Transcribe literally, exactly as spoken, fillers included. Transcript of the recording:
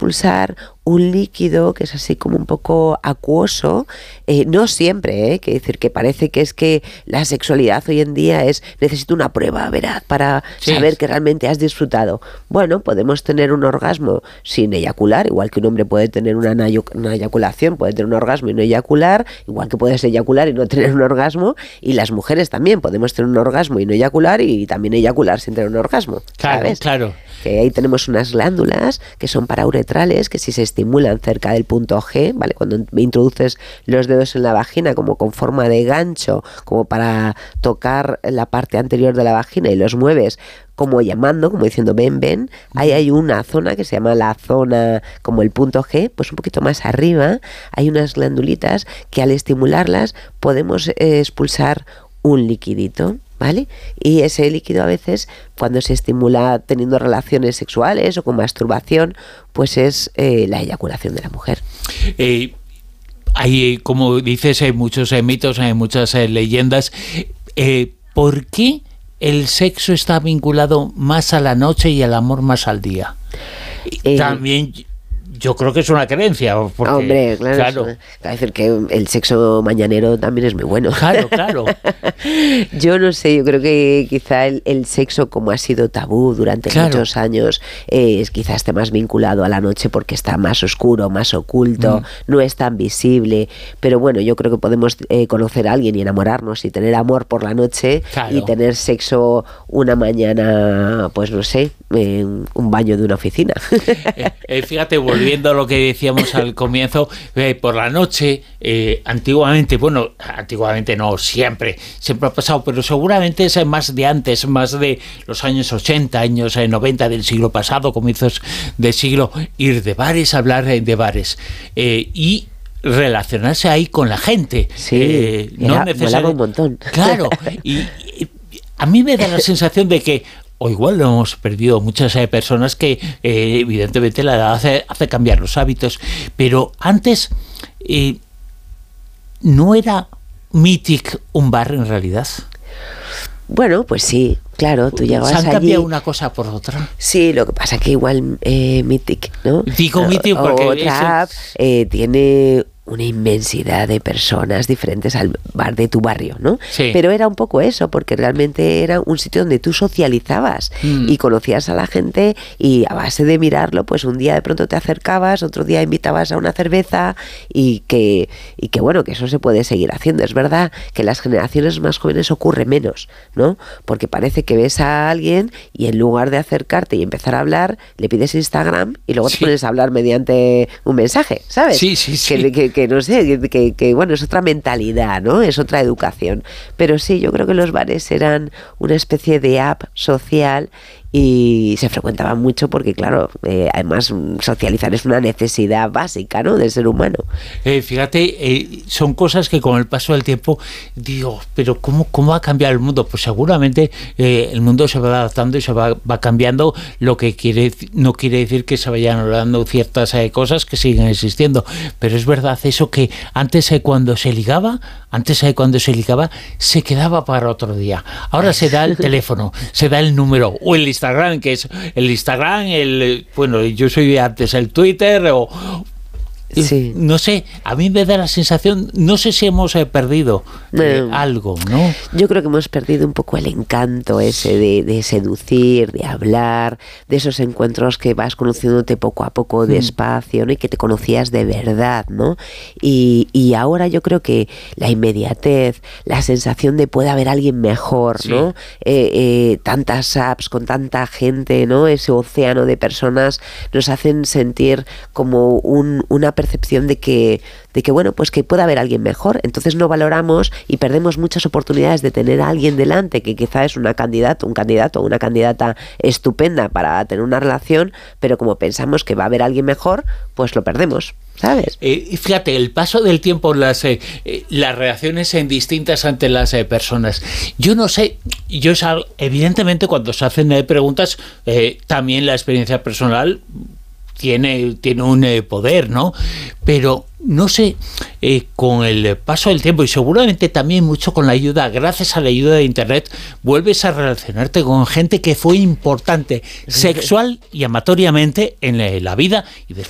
expulsar un líquido que es así como un poco acuoso, eh, no siempre, ¿eh? Que decir que parece que es que la sexualidad hoy en día es necesito una prueba veraz para sí. saber que realmente has disfrutado. Bueno, podemos tener un orgasmo sin eyacular, igual que un hombre puede tener una, una eyaculación, puede tener un orgasmo y no eyacular, igual que puedes eyacular y no tener un orgasmo, y las mujeres también podemos tener un orgasmo y no eyacular, y también eyacular sin tener un orgasmo. Claro, ¿sabes? claro. Que ahí tenemos unas glándulas que son parauretrales, que si se estimulan cerca del punto G, ¿vale? Cuando introduces los dedos en la vagina como con forma de gancho, como para tocar la parte anterior de la vagina y los mueves como llamando, como diciendo ven, ven, ahí hay una zona que se llama la zona como el punto G, pues un poquito más arriba hay unas glandulitas que al estimularlas podemos eh, expulsar un liquidito, ¿vale? Y ese líquido a veces, cuando se estimula teniendo relaciones sexuales o con masturbación, pues es eh, la eyaculación de la mujer. Eh, hay, como dices, hay muchos eh, mitos, hay muchas eh, leyendas. Eh, ¿Por qué el sexo está vinculado más a la noche y el amor más al día? Eh, También... Yo creo que es una creencia. Porque, hombre, claro. claro. Es, es decir, que el sexo mañanero también es muy bueno. Claro, claro. Yo no sé, yo creo que quizá el, el sexo, como ha sido tabú durante claro. muchos años, eh, es quizás esté más vinculado a la noche porque está más oscuro, más oculto, mm. no es tan visible. Pero bueno, yo creo que podemos eh, conocer a alguien y enamorarnos y tener amor por la noche claro. y tener sexo una mañana, pues no sé, en un baño de una oficina. eh, eh, fíjate, volviendo a lo que decíamos al comienzo, eh, por la noche, eh, antiguamente, bueno, antiguamente no, siempre, siempre ha pasado, pero seguramente es más de antes, más de los años ochenta, años eh, noventa del siglo pasado, comienzos del siglo, ir de bares, hablar eh, de bares, eh, y relacionarse ahí con la gente. Sí, eh, no necesariamente un montón. Claro, y, y a mí me da la sensación de que o igual lo hemos perdido muchas eh, personas que eh, evidentemente la edad hace, hace cambiar los hábitos, pero antes eh, ¿no era mític un bar en realidad? Bueno, pues sí, claro, tú llegabas allí... ¿Se han cambiado una cosa por otra? Sí, lo que pasa que igual eh, Mythic, ¿no? Digo Mythic porque... Otra app eh, tiene una inmensidad de personas diferentes al bar de tu barrio, ¿no? Sí. Pero era un poco eso, porque realmente era un sitio donde tú socializabas mm. y conocías a la gente, y a base de mirarlo, pues un día de pronto te acercabas, otro día invitabas a una cerveza, y que, y que bueno, que eso se puede seguir haciendo. Es verdad que en las generaciones más jóvenes ocurre menos, ¿no? Porque parece que ves a alguien y en lugar de acercarte y empezar a hablar, le pides Instagram y luego sí. te pones a hablar mediante un mensaje, ¿sabes? Sí, sí, sí. Que, que, que no sé, que, que, que bueno, es otra mentalidad, ¿no? Es otra educación. Pero sí, yo creo que los bares eran una especie de app social y se frecuentaban mucho porque, claro, eh, además socializar es una necesidad básica, ¿no?, del ser humano. Eh, fíjate, eh, son cosas que con el paso del tiempo digo, pero ¿cómo, cómo ha cambiado el mundo? Pues seguramente eh, el mundo se va adaptando y se va, va cambiando, lo que quiere no quiere decir que se vayan hablando ciertas eh, cosas que siguen existiendo, pero es verdad eso que antes eh, cuando se ligaba, antes eh, cuando se ligaba se quedaba para otro día. Ahora se da el teléfono, se da el número o el Instagram, que es el Instagram, el bueno, yo soy antes el Twitter o sí. no sé, a mí me da la sensación, no sé si hemos eh, perdido eh, no. algo, ¿no? Yo creo que hemos perdido un poco el encanto ese de, de seducir, de hablar, de esos encuentros que vas conociéndote poco a poco, despacio, ¿no? Y que te conocías de verdad, ¿no? Y, y ahora yo creo que la inmediatez, la sensación de puede haber alguien mejor, sí. ¿no? Eh, eh, tantas apps con tanta gente, ¿no? Ese océano de personas nos hacen sentir como un, una percepción de que, de que bueno, pues que puede haber alguien mejor, entonces no valoramos y perdemos muchas oportunidades de tener a alguien delante que quizá es una candidata, un candidato o una candidata estupenda para tener una relación, pero como pensamos que va a haber alguien mejor, pues lo perdemos, ¿sabes? Eh, fíjate, el paso del tiempo, las, eh, las reacciones en distintas ante las eh, personas. Yo no sé, yo evidentemente cuando se hacen eh, preguntas, eh, también la experiencia personal tiene, tiene un eh, poder, ¿no? Pero no sé, eh, con el paso del tiempo y seguramente también mucho con la ayuda, gracias a la ayuda de Internet, vuelves a relacionarte con gente que fue importante sexual y amatoriamente en la vida y después